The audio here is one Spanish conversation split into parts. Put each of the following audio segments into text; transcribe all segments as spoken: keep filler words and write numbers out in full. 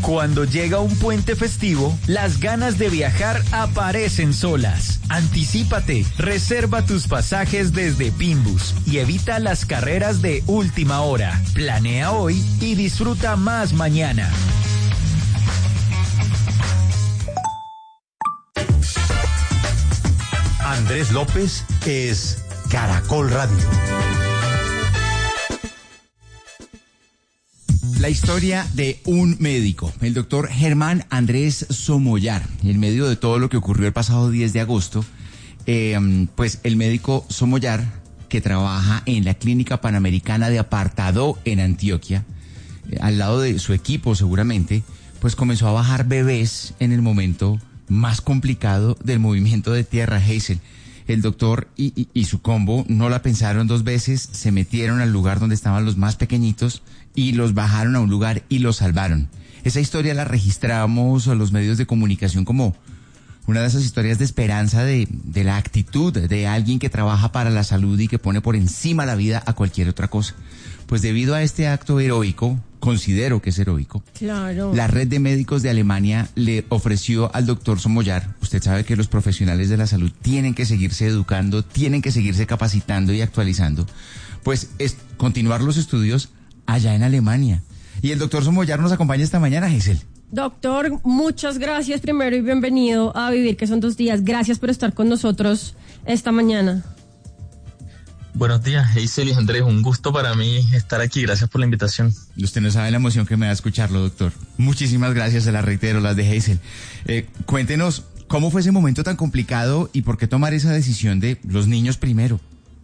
Cuando llega un puente festivo, las ganas de viajar aparecen solas. Anticípate, reserva tus pasajes desde Pinbus y evita las carreras de última hora. Planea hoy y disfruta más mañana. Andrés López es Caracol Radio. La historia de un médico, el doctor Germán Andrés Somollar. En medio de todo lo que ocurrió el pasado diez de agosto, eh, pues el médico Somollar, que trabaja en la Clínica Panamericana de Apartadó en Antioquia, eh, al lado de su equipo seguramente, pues comenzó a bajar bebés en el momento más complicado del movimiento de tierra, Hazel. El doctor y, y, y su combo no la pensaron dos veces, se metieron al lugar donde estaban los más pequeñitos y los bajaron a un lugar y los salvaron. Esa historia la registramos a los medios de comunicación como una de esas historias de esperanza de, de la actitud de alguien que trabaja para la salud y que pone por encima la vida a cualquier otra cosa. Pues debido a este acto heroico, considero que es heroico, claro, la red de médicos de Alemania le ofreció al doctor Somollar, usted sabe que los profesionales de la salud tienen que seguirse educando, tienen que seguirse capacitando y actualizando, pues es continuar los estudios allá en Alemania. Y el doctor Somollar nos acompaña esta mañana, Giselle. Doctor, muchas gracias primero y bienvenido a Vivir, que son dos días. Gracias por estar con nosotros esta mañana. Buenos días, Hazel y Andrés, un gusto para mí estar aquí, gracias por la invitación. Usted no sabe la emoción que me da escucharlo, doctor. Muchísimas gracias, se la reitero, las de Hazel. Eh, cuéntenos, ¿cómo fue ese momento tan complicado y por qué tomar esa decisión de los niños primero?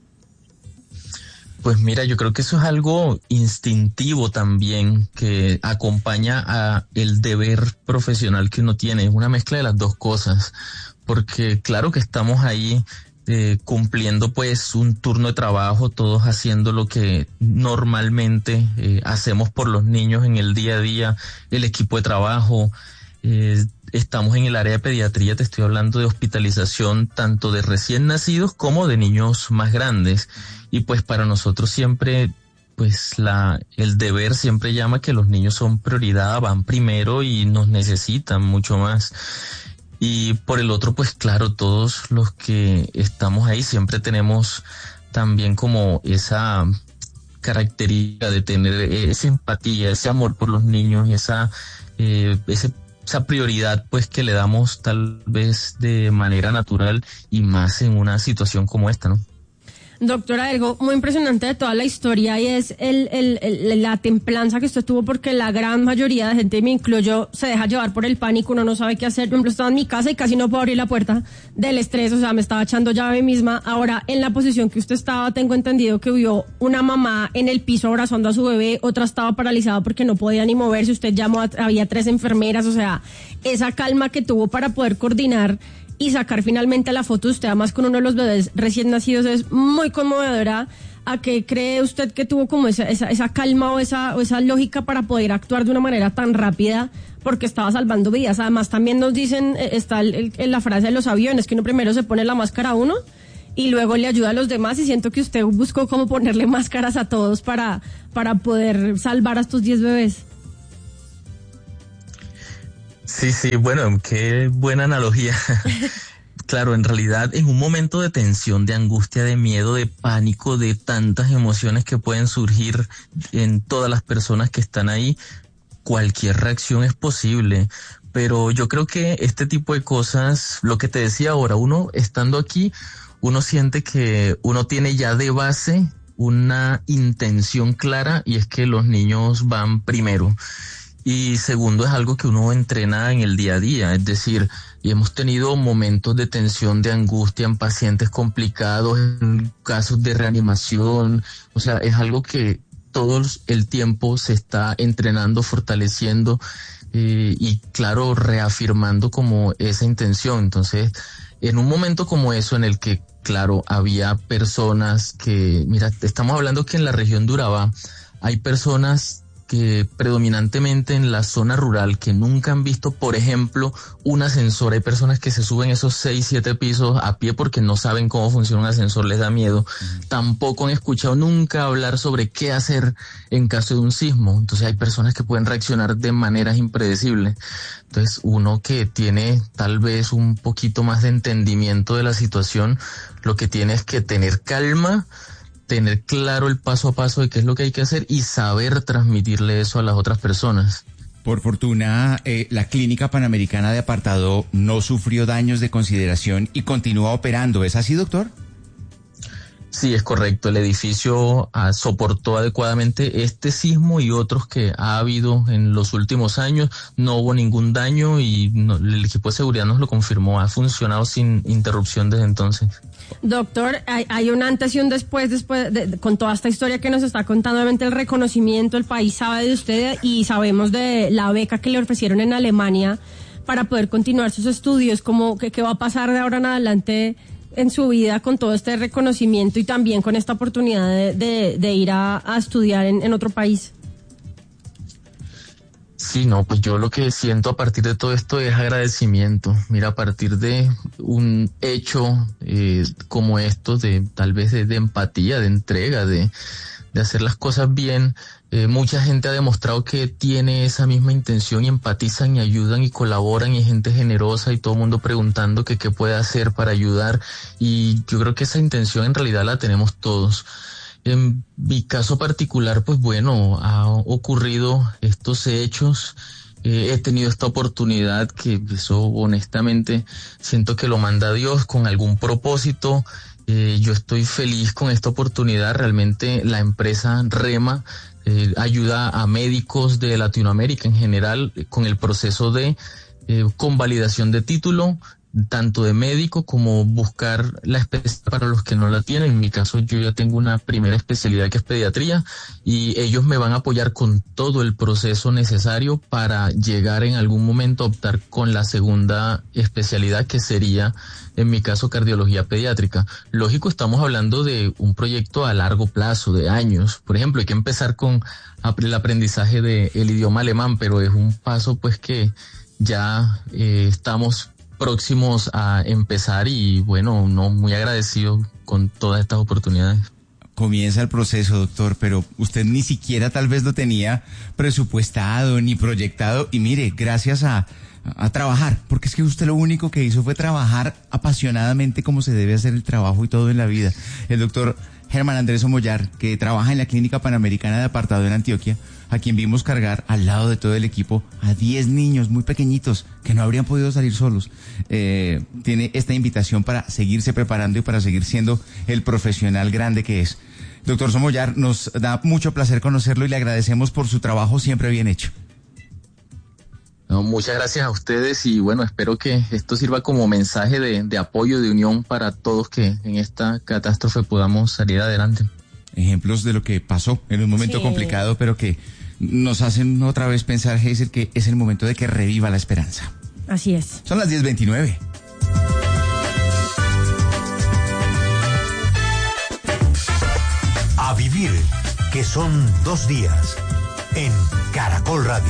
Pues mira, yo creo que eso es algo instintivo también, que acompaña a el deber profesional que uno tiene, es una mezcla de las dos cosas, porque claro que estamos ahí Eh, cumpliendo pues un turno de trabajo, todos haciendo lo que normalmente eh, hacemos por los niños en el día a día, el equipo de trabajo, eh, estamos en el área de pediatría, te estoy hablando de hospitalización tanto de recién nacidos como de niños más grandes, y pues para nosotros siempre pues la el deber siempre llama que los niños son prioridad, van primero y nos necesitan mucho más. Y por el otro, pues claro, todos los que estamos ahí siempre tenemos también como esa característica de tener esa empatía, ese amor por los niños, esa, eh, ese, esa prioridad pues que le damos tal vez de manera natural y más en una situación como esta, ¿no? Doctora, algo muy impresionante de toda la historia y es el, el, el, la templanza que usted tuvo, porque la gran mayoría de gente, me incluyo, se deja llevar por el pánico, uno no sabe qué hacer. Por ejemplo, estaba en mi casa y casi no puedo abrir la puerta del estrés, o sea, me estaba echando llave misma. Ahora, en la posición que usted estaba, tengo entendido que vio una mamá en el piso abrazando a su bebé, otra estaba paralizada porque no podía ni moverse, usted llamó, a, había tres enfermeras, o sea, esa calma que tuvo para poder coordinar y sacar finalmente la foto de usted, además con uno de los bebés recién nacidos, es muy conmovedora. ¿A qué cree usted que tuvo como esa, esa, esa calma o esa, o esa lógica para poder actuar de una manera tan rápida? Porque estaba salvando vidas. Además, también nos dicen, está el, el, la frase de los aviones, que uno primero se pone la máscara a uno y luego le ayuda a los demás, y siento que usted buscó cómo ponerle máscaras a todos para, para poder salvar a estos diez bebés. Sí, sí, bueno, qué buena analogía. Claro, en realidad en un momento de tensión, de angustia, de miedo, de pánico, de tantas emociones que pueden surgir en todas las personas que están ahí, cualquier reacción es posible. Pero yo creo que este tipo de cosas, lo que te decía ahora, uno estando aquí, uno siente que uno tiene ya de base una intención clara, y es que los niños van primero. Y segundo, es algo que uno entrena en el día a día, es decir, y hemos tenido momentos de tensión, de angustia en pacientes complicados, en casos de reanimación, o sea, es algo que todo el tiempo se está entrenando, fortaleciendo eh, y claro, reafirmando como esa intención. Entonces, en un momento como eso en el que, claro, había personas que, mira, estamos hablando que en la región de Urabá hay personas que predominantemente en la zona rural, que nunca han visto, por ejemplo, un ascensor. Hay personas que se suben esos seis, siete pisos a pie porque no saben cómo funciona un ascensor, les da miedo. Mm. Tampoco han escuchado nunca hablar sobre qué hacer en caso de un sismo. Entonces hay personas que pueden reaccionar de maneras impredecibles. Entonces uno que tiene tal vez un poquito más de entendimiento de la situación, lo que tiene es que tener calma, tener claro el paso a paso de qué es lo que hay que hacer y saber transmitirle eso a las otras personas. Por fortuna, eh, la Clínica Panamericana de Apartado no sufrió daños de consideración y continúa operando. ¿Es así, doctor? Sí, es correcto. El edificio ah, soportó adecuadamente este sismo y otros que ha habido en los últimos años. No hubo ningún daño y no, el equipo de seguridad nos lo confirmó. Ha funcionado sin interrupción desde entonces. Doctor, hay, hay un antes y un después, después de, de, con toda esta historia que nos está contando. Obviamente el reconocimiento, el país sabe de usted y sabemos de la beca que le ofrecieron en Alemania para poder continuar sus estudios. ¿Cómo, qué, qué va a pasar de ahora en adelante en su vida con todo este reconocimiento y también con esta oportunidad de, de, de ir a, a estudiar en, en otro país? Sí, no, pues yo lo que siento a partir de todo esto es agradecimiento. Mira, a partir de un hecho eh, como esto, de tal vez de, de empatía, de entrega, de, de hacer las cosas bien, eh, mucha gente ha demostrado que tiene esa misma intención y empatizan y ayudan y colaboran y gente generosa y todo el mundo preguntando que qué puede hacer para ayudar, y yo creo que esa intención en realidad la tenemos todos. En mi caso particular, pues bueno, ha ocurrido estos hechos, eh, he tenido esta oportunidad que eso honestamente siento que lo manda Dios con algún propósito. Eh, yo estoy feliz con esta oportunidad. Realmente la empresa Rema eh, ayuda a médicos de Latinoamérica en general eh, con el proceso de eh, convalidación de título, tanto de médico como buscar la especialidad para los que no la tienen. En mi caso yo ya tengo una primera especialidad que es pediatría y ellos me van a apoyar con todo el proceso necesario para llegar en algún momento a optar con la segunda especialidad, que sería en mi caso cardiología pediátrica. Lógico, estamos hablando de un proyecto a largo plazo, de años. Por ejemplo, hay que empezar con el aprendizaje del idioma alemán, pero es un paso pues que ya eh, estamos próximos a empezar y bueno, no muy agradecido con todas estas oportunidades. Comienza el proceso, doctor, pero usted ni siquiera tal vez lo tenía presupuestado ni proyectado y mire, gracias a, a trabajar, porque es que usted lo único que hizo fue trabajar apasionadamente como se debe hacer el trabajo y todo en la vida. El doctor Germán Andrés Somollar, que trabaja en la Clínica Panamericana de Apartado en Antioquia, a quien vimos cargar al lado de todo el equipo a diez niños muy pequeñitos que no habrían podido salir solos. Eh, tiene esta invitación para seguirse preparando y para seguir siendo el profesional grande que es. Doctor Somollar, nos da mucho placer conocerlo y le agradecemos por su trabajo siempre bien hecho. No, muchas gracias a ustedes y bueno, espero que esto sirva como mensaje de, de apoyo, de unión para todos, que en esta catástrofe podamos salir adelante. Ejemplos de lo que pasó en un momento sí. complicado, pero que nos hacen otra vez pensar, Hazel, que es el momento de que reviva la esperanza. Así es. Son las diez veintinueve. A vivir, que son dos días, en Caracol Radio.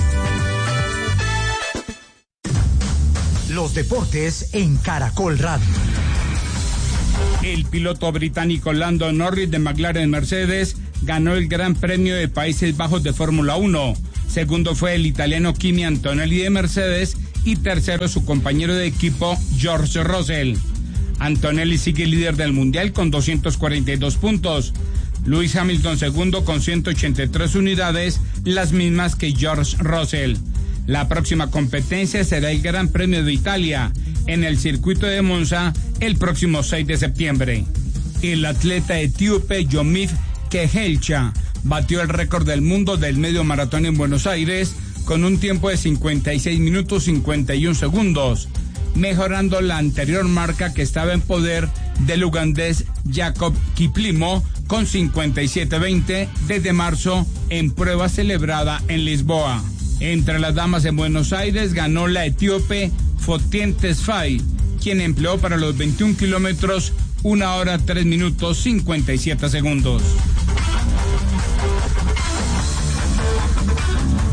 Los deportes en Caracol Radio. El piloto británico Lando Norris de McLaren Mercedes ganó el Gran Premio de Países Bajos de Fórmula uno. Segundo fue el italiano Kimi Antonelli de Mercedes y tercero su compañero de equipo George Russell. Antonelli sigue líder del mundial con doscientos cuarenta y dos puntos. Lewis Hamilton segundo con ciento ochenta y tres unidades, las mismas que George Russell. La próxima competencia será el Gran Premio de Italia en el circuito de Monza el próximo seis de septiembre. El atleta etíope Yomif Kehelcha batió el récord del mundo del medio maratón en Buenos Aires con un tiempo de cincuenta y seis minutos cincuenta y uno segundos, mejorando la anterior marca que estaba en poder del ugandés Jacob Kiplimo con cincuenta y siete veinte desde marzo en prueba celebrada en Lisboa. Entre las damas en Buenos Aires ganó la etíope Fotien Tesfaye, quien empleó para los veintiún kilómetros una hora tres minutos cincuenta y siete segundos.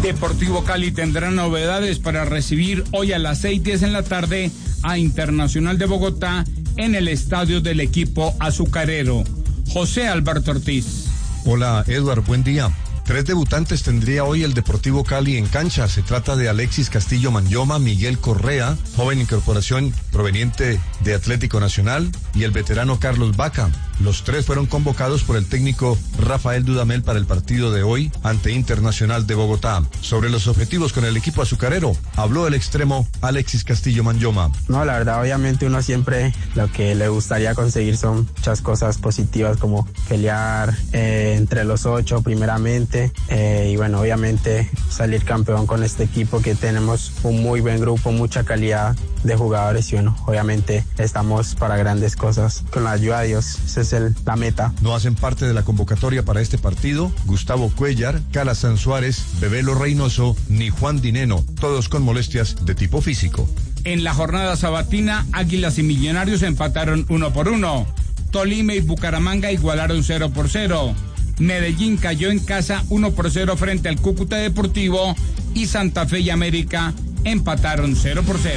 Deportivo Cali tendrá novedades para recibir hoy a las seis y diez en la tarde a Internacional de Bogotá en el estadio del equipo azucarero. José Alberto Ortiz. Hola, Edward, buen día. Tres debutantes tendría hoy el Deportivo Cali en cancha. Se trata de Alexis Castillo Manyoma, Miguel Correa, joven incorporación proveniente de Atlético Nacional, y el veterano Carlos Vaca. Los tres fueron convocados por el técnico Rafael Dudamel para el partido de hoy ante Internacional de Bogotá. Sobre los objetivos con el equipo azucarero, habló el extremo Alexis Castillo Manyoma. No, la verdad, obviamente uno siempre lo que le gustaría conseguir son muchas cosas positivas, como pelear eh, entre los ocho primeramente, eh, y bueno, obviamente salir campeón con este equipo, que tenemos un muy buen grupo, mucha calidad de jugadores, y bueno, obviamente estamos para grandes cosas. Con la ayuda de Dios, esa es el, la meta. No hacen parte de la convocatoria para este partido Gustavo Cuellar, Cala San Suárez, Bebelo Reynoso ni Juan Dineno, todos con molestias de tipo físico. En la jornada sabatina, Águilas y Millonarios empataron uno por uno. Tolima y Bucaramanga igualaron cero por cero. Medellín cayó en casa uno por cero frente al Cúcuta Deportivo y Santa Fe y América empataron cero por cero.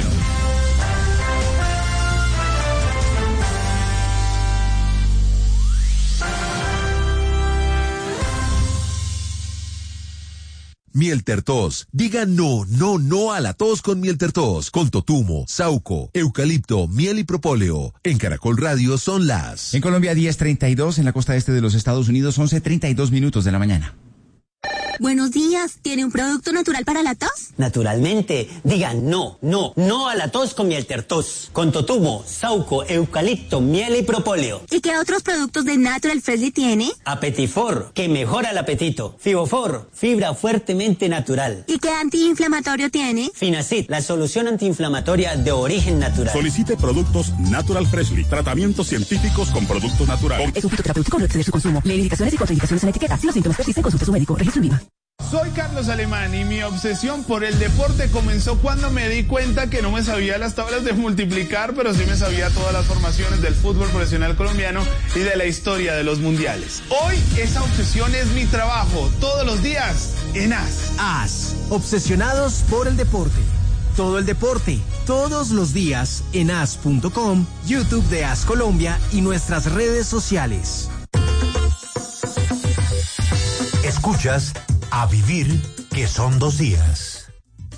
Mieltertos. Diga no, no, no a la tos con Mieltertos. Con totumo, sauco, eucalipto, miel y propóleo. En Caracol Radio son las... En Colombia, diez treinta y dos. En la costa este de los Estados Unidos, once treinta y dos minutos de la mañana. Buenos días, ¿tiene un producto natural para la tos? Naturalmente, digan no, no, no a la tos con Mieltertos, con totumo, sauco, eucalipto, miel y propóleo. ¿Y qué otros productos de Natural Freshly tiene? Apetifor, que mejora el apetito. Fibofor, fibra fuertemente natural. ¿Y qué antiinflamatorio tiene? Finacid, la solución antiinflamatoria de origen natural. Solicite productos Natural Freshly, tratamientos científicos con productos naturales. Es un fitoterapéutico, no exceder su consumo. Lee indicaciones y contraindicaciones en la etiqueta. Si los síntomas persisten, consulte a su médico. Registro en Viva. Soy Carlos Alemán y mi obsesión por el deporte comenzó cuando me di cuenta que no me sabía las tablas de multiplicar, pero sí me sabía todas las formaciones del fútbol profesional colombiano y de la historia de los mundiales. Hoy esa obsesión es mi trabajo, todos los días en A S. A S, obsesionados por el deporte. Todo el deporte, todos los días en A S punto com, YouTube de A S Colombia y nuestras redes sociales. Escuchas A Vivir, que son dos días.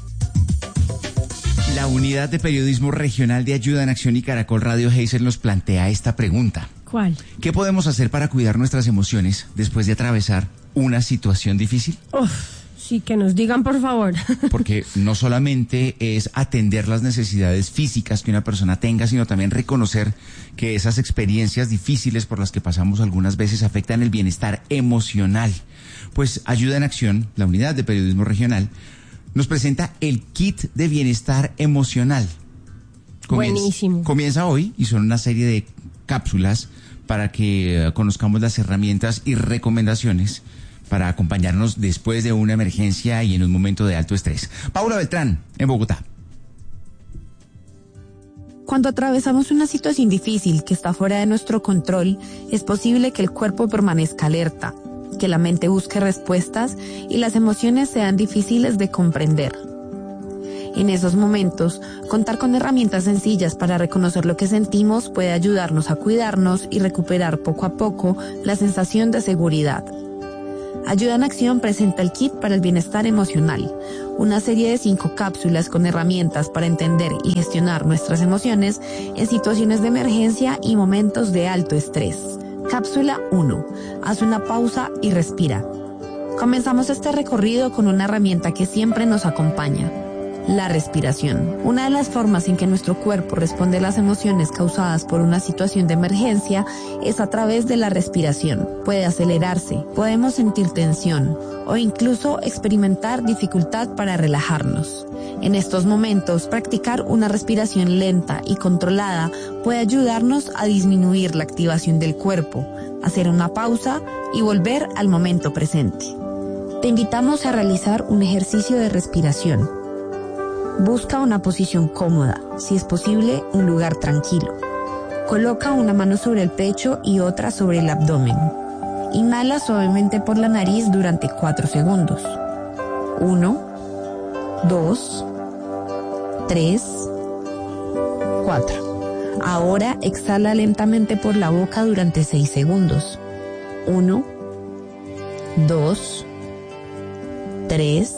La Unidad de Periodismo Regional de Ayuda en Acción y Caracol Radio Heiser nos plantea esta pregunta. ¿Cuál? ¿Qué podemos hacer para cuidar nuestras emociones después de atravesar una situación difícil? Uf, sí, que nos digan, por favor. Porque no solamente es atender las necesidades físicas que una persona tenga, sino también reconocer que esas experiencias difíciles por las que pasamos algunas veces afectan el bienestar emocional. Pues Ayuda en Acción, la Unidad de Periodismo Regional, nos presenta el kit de bienestar emocional. Comienza, Buenísimo. Comienza hoy y son una serie de cápsulas para que uh, conozcamos las herramientas y recomendaciones para acompañarnos después de una emergencia y en un momento de alto estrés. Paula Beltrán, en Bogotá. Cuando atravesamos una situación difícil que está fuera de nuestro control, es posible que el cuerpo permanezca alerta, que la mente busque respuestas y las emociones sean difíciles de comprender. En esos momentos, contar con herramientas sencillas para reconocer lo que sentimos puede ayudarnos a cuidarnos y recuperar poco a poco la sensación de seguridad. Ayuda en Acción presenta el kit para el bienestar emocional, una serie de cinco cápsulas con herramientas para entender y gestionar nuestras emociones en situaciones de emergencia y momentos de alto estrés. Cápsula uno. Haz una pausa y respira. Comenzamos este recorrido con una herramienta que siempre nos acompaña: la respiración. Una de las formas en que nuestro cuerpo responde a las emociones causadas por una situación de emergencia es a través de la respiración. Puede acelerarse, podemos sentir tensión o incluso experimentar dificultad para relajarnos. En estos momentos, practicar una respiración lenta y controlada puede ayudarnos a disminuir la activación del cuerpo, hacer una pausa y volver al momento presente. Te invitamos a realizar un ejercicio de respiración. Busca una posición cómoda, si es posible, un lugar tranquilo. Coloca una mano sobre el pecho y otra sobre el abdomen. Inhala suavemente por la nariz durante cuatro segundos. Uno, dos, tres, cuatro. Ahora exhala lentamente por la boca durante seis segundos. Uno, dos, tres,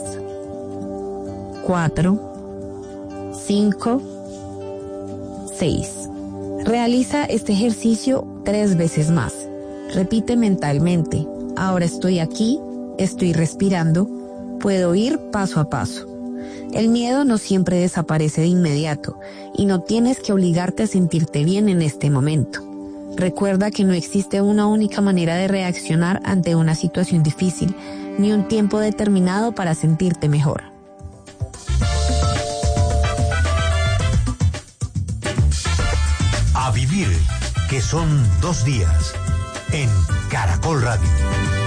cuatro, cinco, seis. Realiza este ejercicio tres veces más. Repite mentalmente: ahora estoy aquí, estoy respirando, puedo ir paso a paso. El miedo no siempre desaparece de inmediato y no tienes que obligarte a sentirte bien en este momento. Recuerda que no existe una única manera de reaccionar ante una situación difícil, ni un tiempo determinado para sentirte mejor. A vivir, que son dos días, en Caracol Radio.